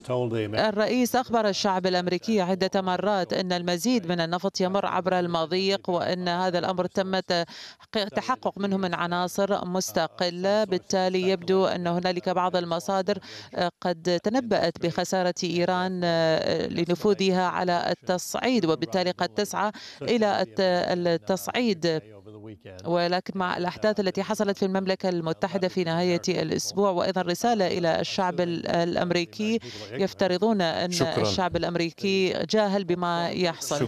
الرئيس أخبر الشعب الأمريكي عدة مرات أن المزيد من النفط يمر عبر المضيق، وأن هذا الأمر تم تحقق منه من عناصر مستقلة. بالتالي يبدو أن هنالك بعض المصادر قد تنبأت بخسارة إيران لنفوذها على التصعيد، وبالتالي قد تسعى إلى التصعيد. ولكن مع الأحداث التي حصلت في المملكة المتحدة في نهاية الأسبوع، وأيضا رسالة إلى الشعب الأمريكي، يفترضون أن الشعب الأمريكي جاهل بما يحصل.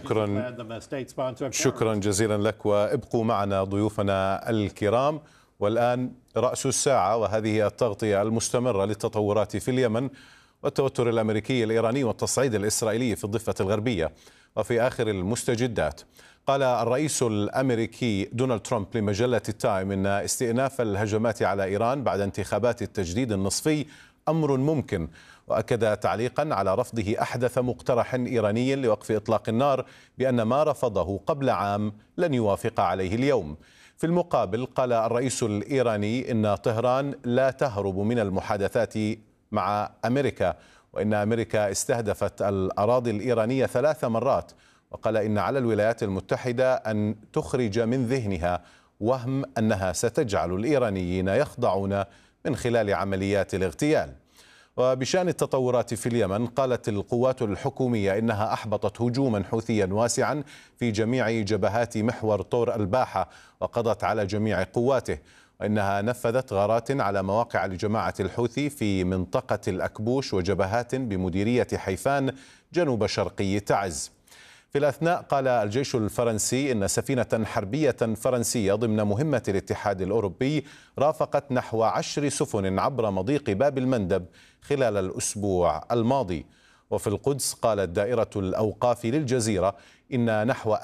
شكرا جزيلا لك، وابقوا معنا ضيوفنا الكرام. والآن رأس الساعة، وهذه التغطية المستمرة للتطورات في اليمن والتوتر الأمريكي الإيراني والتصعيد الإسرائيلي في الضفة الغربية. وفي آخر المستجدات، قال الرئيس الأمريكي دونالد ترامب لمجلة التايم إن استئناف الهجمات على إيران بعد انتخابات التجديد النصفي أمر ممكن، وأكد تعليقا على رفضه أحدث مقترح إيراني لوقف إطلاق النار بأن ما رفضه قبل عام لن يوافق عليه اليوم. في المقابل، قال الرئيس الإيراني إن طهران لا تهرب من المحادثات مع أمريكا، وإن أمريكا استهدفت الأراضي الإيرانية 3 مرات، وقال إن على الولايات المتحدة أن تخرج من ذهنها وهم أنها ستجعل الإيرانيين يخضعون من خلال عمليات الاغتيال. وبشأن التطورات في اليمن، قالت القوات الحكومية إنها أحبطت هجوما حوثيا واسعا في جميع جبهات محور طور الباحة، وقضت على جميع قواته، وإنها نفذت غارات على مواقع لجماعة الحوثي في منطقة الأكبوش وجبهات بمديرية حيفان جنوب شرقي تعز. في الأثناء، قال الجيش الفرنسي إن سفينة حربية فرنسية ضمن مهمة الاتحاد الأوروبي رافقت نحو 10 سفن عبر مضيق باب المندب خلال الأسبوع الماضي. وفي القدس، قالت دائرة الأوقاف للجزيرة إن نحو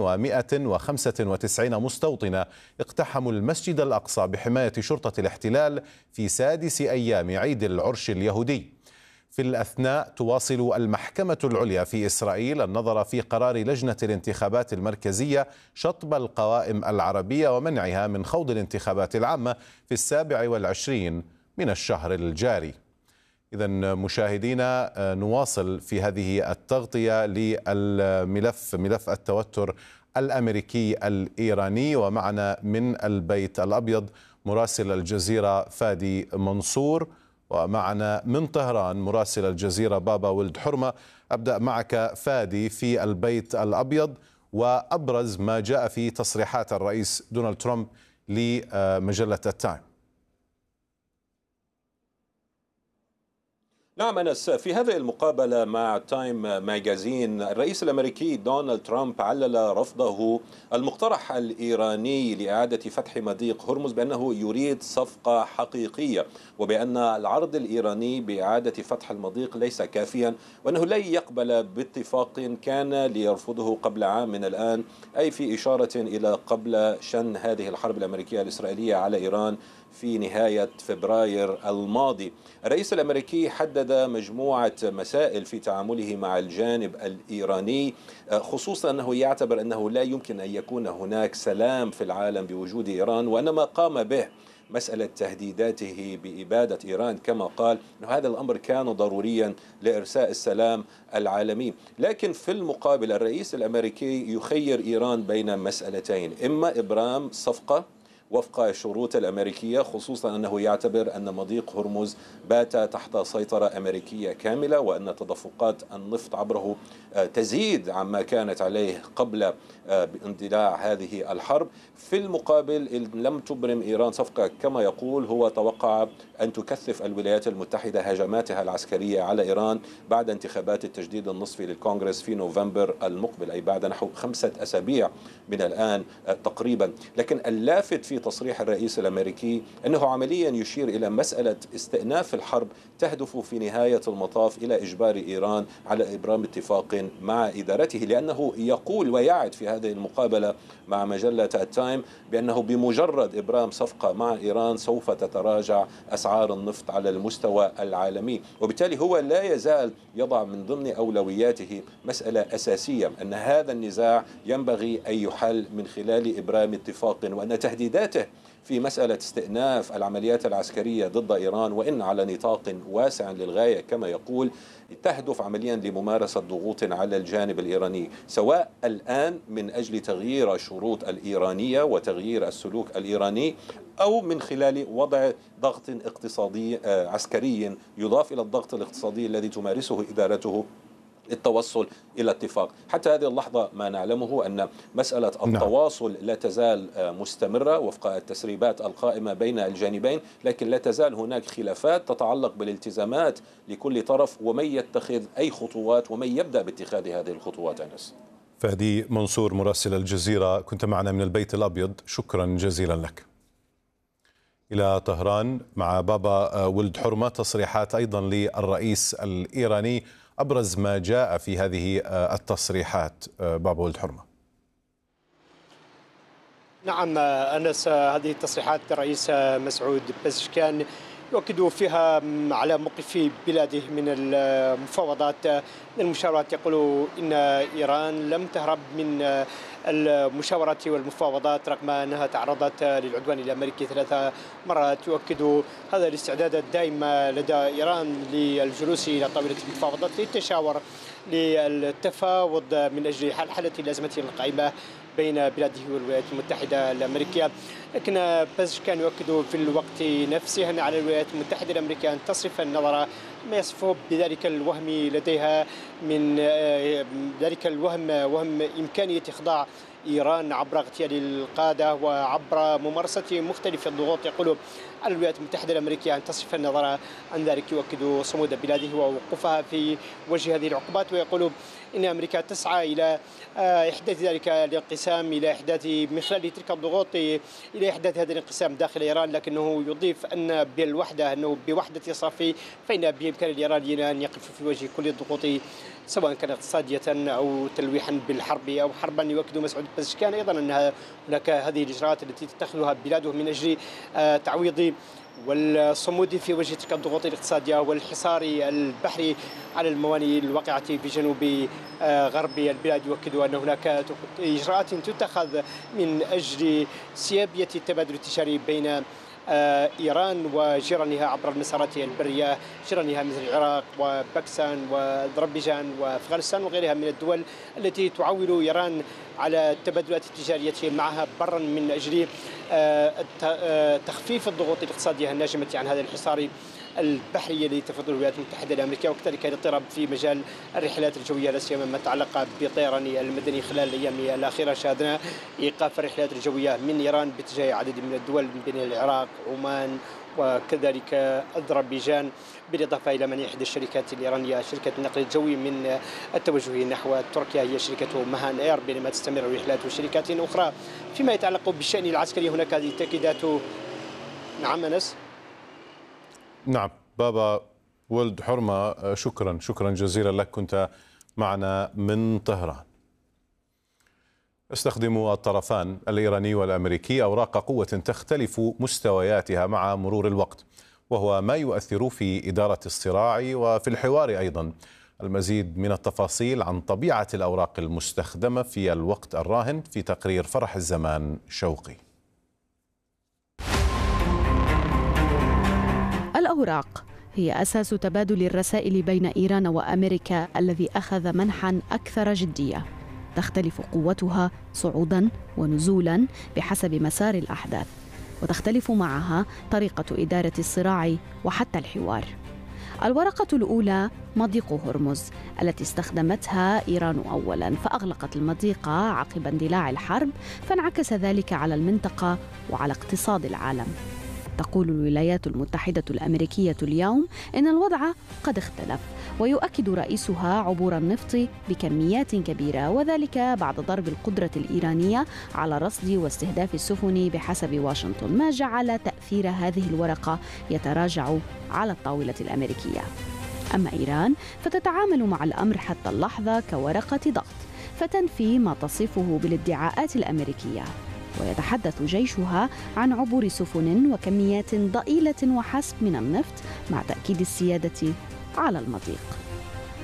1195 مستوطنة اقتحموا المسجد الأقصى بحماية شرطة الاحتلال في 6 أيام عيد العرش اليهودي. في الأثناء، تواصل المحكمة العليا في إسرائيل النظر في قرار لجنة الانتخابات المركزية شطب القوائم العربية ومنعها من خوض الانتخابات العامة في 27 من الشهر الجاري. إذن مشاهدينا، نواصل في هذه التغطية ملف التوتر الأمريكي الإيراني، ومعنا من البيت الأبيض مراسل الجزيرة فادي منصور، ومعنا من طهران مراسل الجزيرة بابا ولد حرمة. أبدأ معك فادي في البيت الأبيض، وأبرز ما جاء في تصريحات الرئيس دونالد ترامب لمجلة التايم. نعم أنس، في هذه المقابلة مع تايم ماجازين، الرئيس الأمريكي دونالد ترامب علل رفضه المقترح الإيراني لإعادة فتح مضيق هرمز بأنه يريد صفقة حقيقية، وبأن العرض الإيراني بإعادة فتح المضيق ليس كافيا، وأنه لن يقبل باتفاق كان ليرفضه قبل عام من الآن، أي في إشارة إلى قبل شن هذه الحرب الأمريكية الإسرائيلية على إيران في نهاية فبراير الماضي. الرئيس الأمريكي حدد مجموعة مسائل في تعامله مع الجانب الإيراني، خصوصا أنه يعتبر أنه لا يمكن أن يكون هناك سلام في العالم بوجود إيران، وأن ما قام به مسألة تهديداته بإبادة إيران كما قال أن هذا الأمر كان ضروريا لإرساء السلام العالمي. لكن في المقابل، الرئيس الأمريكي يخير إيران بين مسألتين: إما إبرام صفقة وفق الشروط الأمريكية، خصوصا أنه يعتبر أن مضيق هرمز بات تحت سيطرة أمريكية كاملة، وأن تدفقات النفط عبره تزيد عما كانت عليه قبل اندلاع هذه الحرب. في المقابل، إن لم تبرم إيران صفقة كما يقول، هو توقع أن تكثف الولايات المتحدة هجماتها العسكرية على إيران بعد انتخابات التجديد النصفي للكونغرس في نوفمبر المقبل، أي بعد نحو 5 أسابيع من الآن تقريبا. لكن اللافت في تصريح الرئيس الأمريكي أنه عمليا يشير إلى مسألة استئناف الحرب تهدف في نهاية المطاف إلى إجبار إيران على إبرام اتفاق مع إدارته، لأنه يقول ويعد في هذه المقابلة مع مجلة التايم بأنه بمجرد إبرام صفقة مع إيران سوف تتراجع أسعار النفط على المستوى العالمي، وبالتالي هو لا يزال يضع من ضمن أولوياته مسألة أساسية، أن هذا النزاع ينبغي أن يحل من خلال إبرام اتفاق، وأن تهديداته في مسألة استئناف العمليات العسكرية ضد إيران، وإن على نطاق واسع للغاية كما يقول، تهدف عمليا لممارسة ضغوط على الجانب الإيراني، سواء الآن من أجل تغيير الشروط الإيرانية وتغيير السلوك الإيراني، أو من خلال وضع ضغط اقتصادي عسكري يضاف إلى الضغط الاقتصادي الذي تمارسه إدارته للتوصل إلى اتفاق. حتى هذه اللحظة ما نعلمه أن مسألة التواصل لا تزال مستمرة وفق التسريبات القائمة بين الجانبين، لكن لا تزال هناك خلافات تتعلق بالالتزامات لكل طرف ومن يتخذ أي خطوات ومن يبدأ باتخاذ هذه الخطوات. أنس فهدي منصور مراسل الجزيرة كنت معنا من البيت الأبيض، شكرا جزيلا لك. إلى طهران مع بابا ولد حرمة، تصريحات أيضا للرئيس الإيراني، أبرز ما جاء في هذه التصريحات بابا ولد حرمة. نعم أنس، هذه التصريحات الرئيس مسعود بزشكان يؤكد فيها على موقف بلاده من المفاوضات، من المشاورات. يقول إن إيران لم تهرب من المشاورات والمفاوضات رغم أنها تعرضت للعدوان الأمريكي 3 مرات. يؤكد هذا الاستعداد الدائم لدى إيران للجلوس إلى طاولة المفاوضات للتشاور، للتفاوض من أجل حل الأزمة القائمة بين بلاده والولايات المتحدة الأمريكية. لكن بزشكان يؤكد في الوقت نفسه أن على الولايات المتحدة الأمريكية أن تصرف النظر ما يصفه بذلك الوهم لديها من ذلك الوهم، وهم إمكانية إخضاع إيران عبر اغتيال القادة وعبر ممارسة مختلف الضغوط. يقول على الولايات المتحدة الأمريكية أن تصرف النظر عن ذلك. يؤكد صمود بلاده ووقوفها في وجه هذه العقوبات، ويقول إن أمريكا تسعى إلى إحداث ذلك الانقسام، إلى إحداث من خلال تلك الضغوط إلى إحداث هذا الانقسام داخل إيران. لكنه يضيف أن بالوحدة، أنه بوحدة صف، فإن بإمكان الإيرانيين أن يقفوا في وجه كل الضغوط سواء كانت اقتصادية أو تلويحا بالحرب أو حربا. يؤكد مسعود بزشكان أيضا أن هناك هذه الإجراءات التي تتخذها بلاده من أجل تعويض والصمود في وجه تلك الضغوط الاقتصادية والحصار البحري على الموانئ الواقعة في جنوب غرب البلاد. يؤكد أن هناك إجراءات تتخذ من أجل سيابية التبادل التجاري بين إيران وجيرانها عبر المسارات البرية، جيرانها مثل العراق وباكستان وأذربيجان وأفغانستان وغيرها من الدول التي تعول إيران على التبادلات التجارية معها برا من أجل تخفيف الضغوط الاقتصادية الناجمة عن هذا الحصار البحري الذي تفرضه الولايات المتحدة الأمريكية، وكذلك الاضطراب في مجال الرحلات الجوية لا سيما ما يتعلق بالطيران المدني. خلال الأيام الأخيرة شاهدنا إيقاف الرحلات الجوية من إيران باتجاه عدد من الدول من بين العراق، عمان وكذلك أذربيجان، بالإضافة إلى منع إحدى الشركات الإيرانية شركة النقل الجوي من التوجه نحو تركيا هي شركة مهان إير، بينما تستمر الرحلات وشركات أخرى. فيما يتعلق بالشأن العسكري هناك هذه التأكيدات. نعم أنس. نعم بابا ولد حرمة، شكرا جزيلا لك، كنت معنا من طهران. يستخدم الطرفان الإيراني والأمريكي أوراق قوة تختلف مستوياتها مع مرور الوقت، وهو ما يؤثر في إدارة الصراع وفي الحوار أيضا. المزيد من التفاصيل عن طبيعة الأوراق المستخدمة في الوقت الراهن في تقرير فرح الزمان شوقي. الأوراق هي أساس تبادل الرسائل بين إيران وأمريكا الذي أخذ منحا أكثر جدية. تختلف قوتها صعودا ونزولا بحسب مسار الأحداث، وتختلف معها طريقة إدارة الصراع وحتى الحوار. الورقة الأولى مضيق هرمز التي استخدمتها إيران أولا، فأغلقت المضيق عقب اندلاع الحرب، فانعكس ذلك على المنطقة وعلى اقتصاد العالم. تقول الولايات المتحدة الأمريكية اليوم إن الوضع قد اختلف، ويؤكد رئيسها عبور النفط بكميات كبيرة، وذلك بعد ضرب القدرة الإيرانية على رصد واستهداف السفن بحسب واشنطن، ما جعل تأثير هذه الورقة يتراجع على الطاولة الأمريكية. أما إيران فتتعامل مع الأمر حتى اللحظة كورقة ضغط، فتنفي ما تصفه بالادعاءات الأمريكية، ويتحدث جيشها عن عبور سفن وكميات ضئيلة وحسب من النفط مع تأكيد السيادة على المضيق.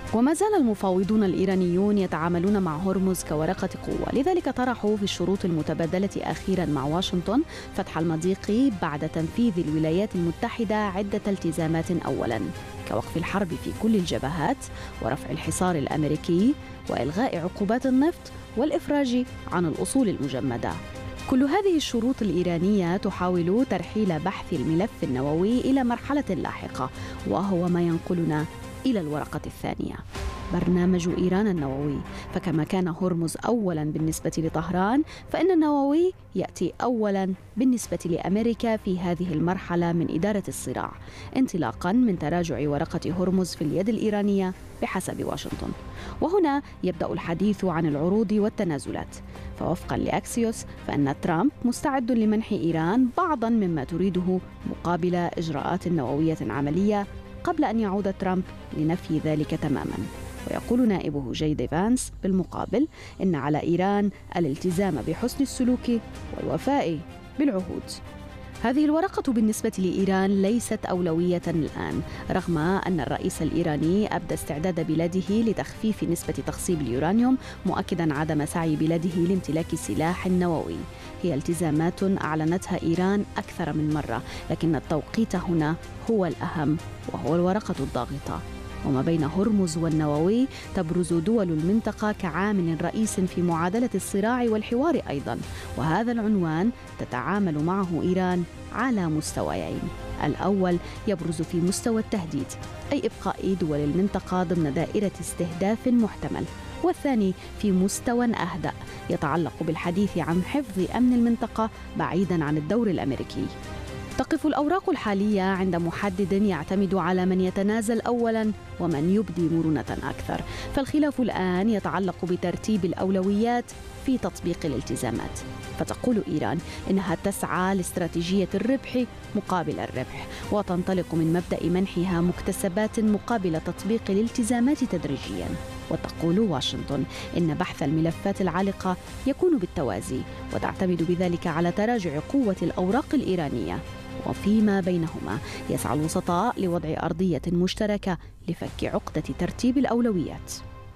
وما زال المفاوضون الإيرانيون يتعاملون مع هرمز كورقة قوة، لذلك طرحوا في الشروط المتبادلة أخيرا مع واشنطن فتح المضيق بعد تنفيذ الولايات المتحدة عدة التزامات، أولا كوقف الحرب في كل الجبهات ورفع الحصار الأمريكي وإلغاء عقوبات النفط والإفراج عن الأصول المجمدة. كل هذه الشروط الإيرانية تحاول ترحيل بحث الملف النووي إلى مرحلة لاحقة، وهو ما ينقلنا إلى الورقة الثانية، برنامج إيران النووي. فكما كان هرمز أولاً بالنسبة لطهران، فإن النووي يأتي أولاً بالنسبة لأمريكا في هذه المرحلة من إدارة الصراع، انطلاقاً من تراجع ورقة هرمز في اليد الإيرانية بحسب واشنطن. وهنا يبدأ الحديث عن العروض والتنازلات. فوفقاً لأكسيوس، فإن ترامب مستعد لمنح إيران بعضاً مما تريده مقابل إجراءات نووية عملية، قبل أن يعود ترامب لنفي ذلك تماماً. ويقول نائبه جي فانس بالمقابل إن على إيران الالتزام بحسن السلوك والوفاء بالعهود. هذه الورقة بالنسبة لإيران ليست أولوية الآن، رغم أن الرئيس الإيراني أبدى استعداد بلاده لتخفيف نسبة تخصيب اليورانيوم، مؤكداً عدم سعي بلاده لامتلاك سلاح نووي. هي التزامات أعلنتها إيران أكثر من مرة، لكن التوقيت هنا هو الأهم، وهو الورقة الضاغطة. وما بين هرمز والنووي تبرز دول المنطقة كعامل رئيس في معادلة الصراع والحوار أيضاً، وهذا العنوان تتعامل معه إيران على مستويين. الأول يبرز في مستوى التهديد، أي إبقاء دول المنطقة ضمن دائرة استهداف محتمل، والثاني في مستوى أهدأ يتعلق بالحديث عن حفظ أمن المنطقة بعيداً عن الدور الأمريكي. تقف الأوراق الحالية عند محدد يعتمد على من يتنازل أولاً ومن يبدي مرونة أكثر، فالخلاف الآن يتعلق بترتيب الأولويات في تطبيق الالتزامات. فتقول إيران إنها تسعى لاستراتيجية الربح مقابل الربح، وتنطلق من مبدأ منحها مكتسبات مقابل تطبيق الالتزامات تدريجياً. وتقول واشنطن إن بحث الملفات العالقة يكون بالتوازي، وتعتمد بذلك على تراجع قوة الأوراق الإيرانية. وفيما بينهما يسعى الوسطاء لوضع أرضية مشتركة لفك عقدة ترتيب الأولويات.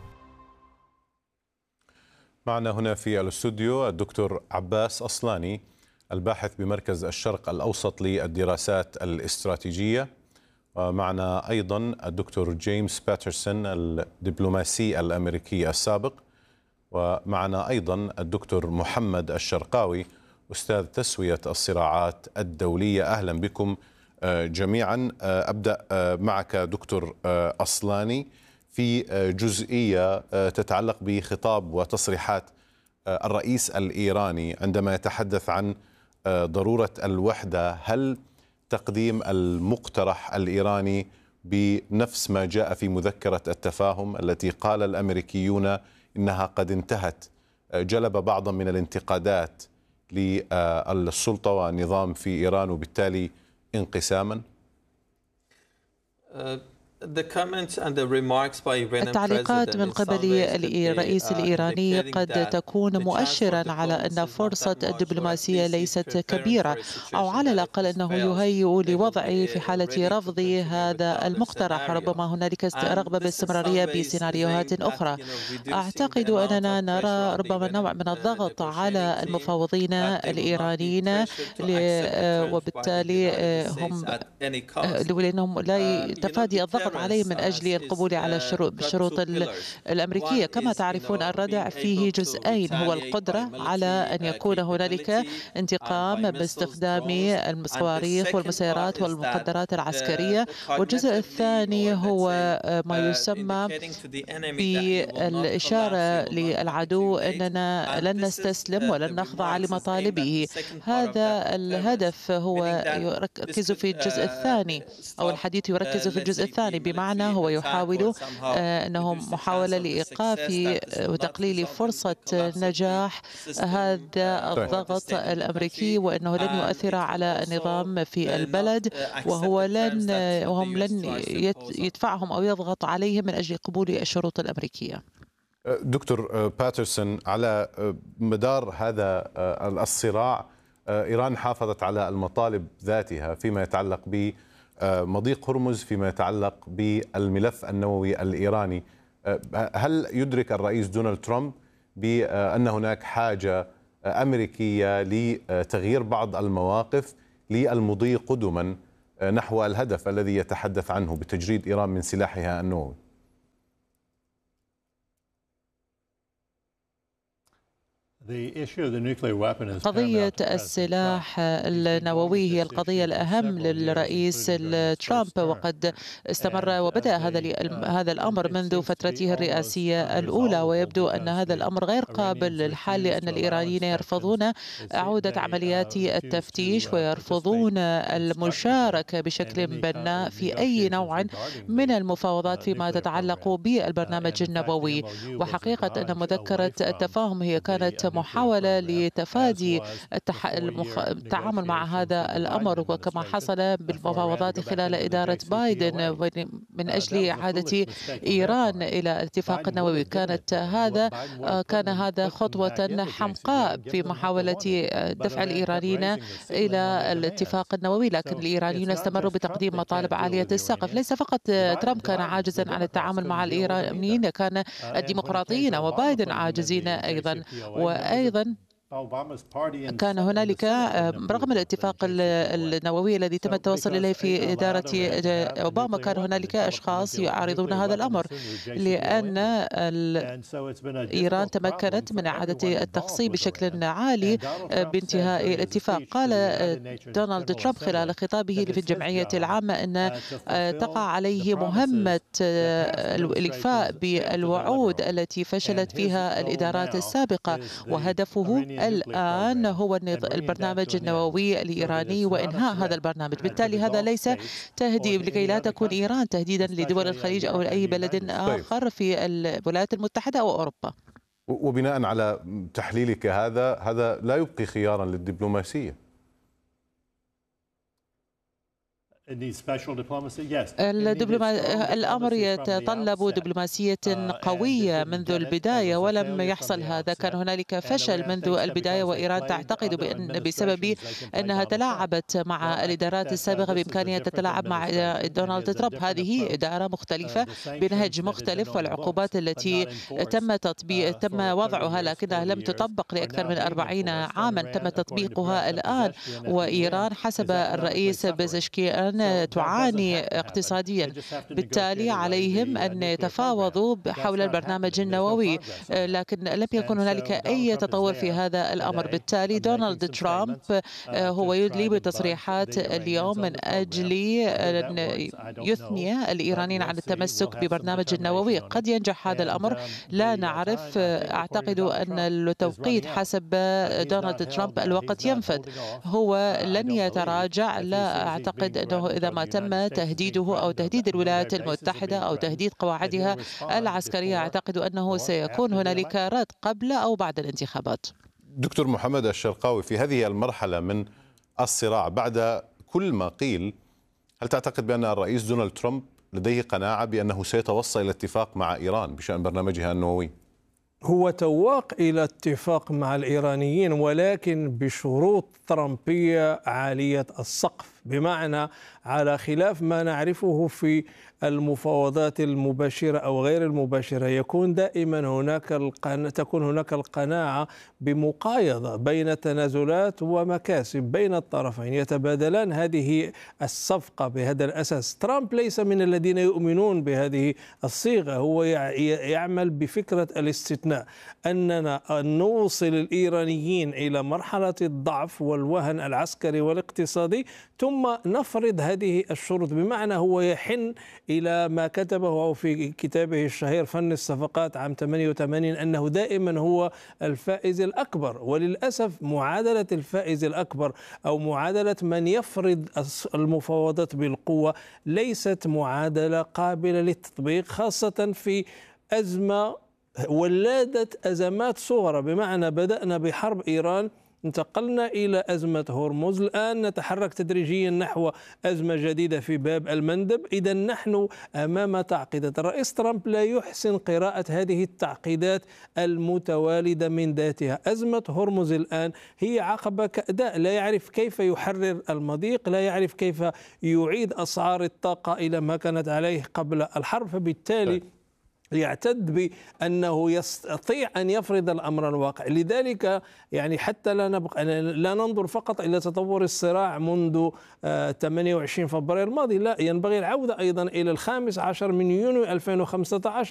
معنا هنا في الاستوديو الدكتور عباس أصلاني، الباحث بمركز الشرق الأوسط للدراسات الاستراتيجية، ومعنا أيضا الدكتور جيمس باترسون الدبلوماسي الأمريكي السابق، ومعنا أيضا الدكتور محمد الشرقاوي أستاذ تسوية الصراعات الدولية. أهلا بكم جميعا. أبدأ معك دكتور أصلاني في جزئية تتعلق بخطاب وتصريحات الرئيس الإيراني عندما يتحدث عن ضرورة الوحدة. هل تقديم المقترح الإيراني بنفس ما جاء في مذكرة التفاهم التي قال الأمريكيون إنها قد انتهت جلب بعضا من الانتقادات للسلطة والنظام في إيران وبالتالي انقساما؟ التعليقات من قبل الرئيس الإيراني قد تكون مؤشرا على أن فرصة الدبلوماسية ليست كبيرة، أو على الأقل أنه يهيئ لوضع في حالة رفض هذا المقترح. ربما هنالك رغبة باستمرارية بسيناريوهات أخرى. أعتقد أننا نرى ربما نوع من الضغط على المفاوضين الإيرانيين، وبالتالي هم لأنهم لا تفادي الضغط عليه من أجل القبول على الشروط الأمريكية. كما تعرفون الردع فيه جزئين، هو القدرة على أن يكون هنالك انتقام باستخدام الصواريخ والمسيرات والمقدرات العسكرية، والجزء الثاني هو ما يسمى بالإشارة للعدو أننا لن نستسلم ولن نخضع لمطالبه. هذا الهدف هو يركز في الجزء الثاني، أو الحديث يركز في الجزء الثاني، بمعنى هو يحاول أنه محاولة لإيقاف وتقليل فرصة نجاح هذا الضغط الأمريكي، وأنه لن يؤثر على النظام في البلد، وهم لن يدفعهم أو يضغط عليهم من أجل قبول الشروط الأمريكية. دكتور باترسون، على مدار هذا الصراع إيران حافظت على المطالب ذاتها فيما يتعلق بمضيق هرمز، فيما يتعلق بالملف النووي الإيراني. هل يدرك الرئيس دونالد ترامب بأن هناك حاجة أمريكية لتغيير بعض المواقف للمضي قدما نحو الهدف الذي يتحدث عنه بتجريد إيران من سلاحها النووي؟ قضية السلاح النووي هي القضية الأهم للرئيس ترامب، وقد استمر وبدأ هذا الأمر منذ فترته الرئاسية الأولى، ويبدو أن هذا الأمر غير قابل للحل لأن الإيرانيين يرفضون عودة عمليات التفتيش ويرفضون المشاركة بشكل بناء في أي نوع من المفاوضات فيما تتعلق بالبرنامج النووي. وحقيقة أن مذكرة التفاهم هي كانت محاولة لتفادي التعامل مع هذا الأمر، وكما حصل بالمفاوضات خلال إدارة بايدن من أجل إعادة إيران إلى الاتفاق النووي. كان هذا خطوة حمقاء في محاولة دفع الإيرانيين إلى الاتفاق النووي، لكن الإيرانيين استمروا بتقديم مطالب عالية السقف. ليس فقط ترامب كان عاجزا عن التعامل مع الإيرانيين، كان الديمقراطيين وبايدن عاجزين أيضا. وأيضا كان هنالك رغم الاتفاق النووي الذي تم التوصل إليه في إدارة أوباما، كان هنالك أشخاص يعارضون هذا الأمر، لأن إيران تمكنت من إعادة التخصيب بشكل عالي بانتهاء الاتفاق. قال دونالد ترامب خلال خطابه في الجمعية العامة أن تقع عليه مهمة الإيفاء بالوعود التي فشلت فيها الإدارات السابقة، وهدفه الآن هو البرنامج النووي الإيراني وإنهاء هذا البرنامج. بالتالي هذا ليس تهديد لكي لا تكون إيران تهديدا لدول الخليج أو لأي بلد آخر في الولايات المتحدة أو أوروبا. وبناء على تحليلك هذا لا يبقي خيارا للدبلوماسية. الأمر يتطلب دبلوماسية قوية منذ البداية، ولم يحصل هذا. كان هنالك فشل منذ البداية، وإيران تعتقد بأن بسبب أنها تلاعبت مع الإدارات السابقة بإمكانها تتلاعب مع دونالد ترامب. هذه إدارة مختلفة بنهج مختلف، والعقوبات التي تم وضعها لكنها لم تطبق لأكثر من 40 عاما تم تطبيقها الآن. وإيران حسب الرئيس بزشكيان تعاني اقتصاديا، بالتالي عليهم أن يتفاوضوا حول البرنامج النووي، لكن لم يكن هنالك أي تطور في هذا الأمر. بالتالي دونالد ترامب هو يدلي بتصريحات اليوم من أجل أن يثني الإيرانيين عن التمسك ببرنامج النووي. قد ينجح هذا الأمر، لا نعرف. أعتقد أن التوقيت حسب دونالد ترامب الوقت ينفذ، هو لن يتراجع. لا أعتقد أنه إذا ما تم تهديده أو تهديد الولايات المتحدة أو تهديد قواعدها العسكرية، أعتقد أنه سيكون هنالك رد قبل أو بعد الانتخابات. دكتور محمد الشرقاوي، في هذه المرحلة من الصراع بعد كل ما قيل، هل تعتقد بأن الرئيس دونالد ترامب لديه قناعة بأنه سيتوصل إلى اتفاق مع إيران بشأن برنامجها النووي؟ هو تواق إلى اتفاق مع الإيرانيين، ولكن بشروط ترامبية عالية السقف، بمعنى على خلاف ما نعرفه في المفاوضات المباشرة أو غير المباشرة. تكون هناك القناعة بمقايضة بين تنازلات ومكاسب بين الطرفين، يتبادلان هذه الصفقة بهذا الأساس. ترامب ليس من الذين يؤمنون بهذه الصيغة، هو يعمل بفكرة الاستثناء، أننا نوصل الإيرانيين إلى مرحلة الضعف والوهن العسكري والاقتصادي ثم نفرض هذه الشروط. بمعنى هو يحن إلى ما كتبه في كتابه الشهير فن الصفقات عام 88 أنه دائما هو الفائز الأكبر. وللأسف معادلة الفائز الأكبر أو معادلة من يفرض المفاوضات بالقوة ليست معادلة قابلة للتطبيق، خاصة في أزمة ولدت أزمات صغرى. بمعنى بدأنا بحرب إيران، انتقلنا إلى أزمة هرمز، الآن نتحرك تدريجيا نحو أزمة جديدة في باب المندب. إذا نحن أمام تعقيدات. الرئيس ترامب لا يحسن قراءة هذه التعقيدات المتوالدة من ذاتها. أزمة هرمز الآن هي عقبة كأداء، لا يعرف كيف يحرر المضيق، لا يعرف كيف يعيد أسعار الطاقة إلى ما كانت عليه قبل الحرب. فبالتالي يعتد بأنه يستطيع أن يفرض الأمر الواقع. لذلك يعني حتى لا ننظر فقط إلى تطور الصراع منذ 28 فبراير الماضي، لا، ينبغي العودة أيضا إلى 15 يونيو 2015